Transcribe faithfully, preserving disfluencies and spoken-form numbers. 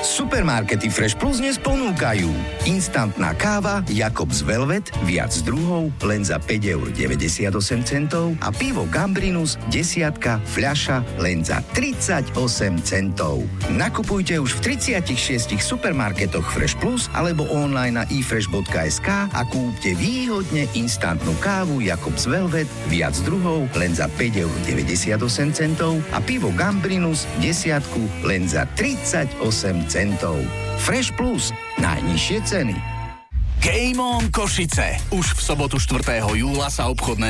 Supermarkety Fresh Plus dnes ponúkajú instantná káva Jakobs Velvet, viac druhov, len za päť eur deväťdesiatosem centov a pivo Gambrinus, desiatka, fľaša, len za tridsaťosem centov. Nakupujte už v tridsiatich šiestich supermarketoch Fresh Plus alebo online na i fresh bodka es ká a kúpte výhodne instantnú kávu Jakobs Velvet, viac druhov, len za päť eur deväťdesiatosem centov a pivo Gambrinus, desiatku, len za tridsaťosem centov. Fresh Plus. Najnižšie ceny. Game on Košice. Už v sobotu štvrtého júla sa obchodné